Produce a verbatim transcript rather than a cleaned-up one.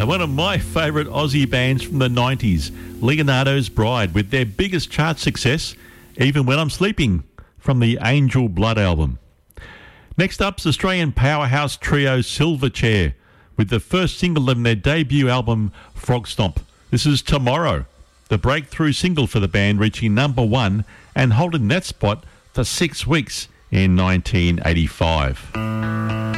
Uh, one of my favourite Aussie bands from the nineties, Leonardo's Bride, with their biggest chart success, Even When I'm Sleeping, from the Angel Blood album. Next up's Australian powerhouse trio Silverchair, with the first single of their debut album, Frog Stomp. This is Tomorrow, the breakthrough single for the band, reaching number one and holding that spot for six weeks in nineteen eighty-five.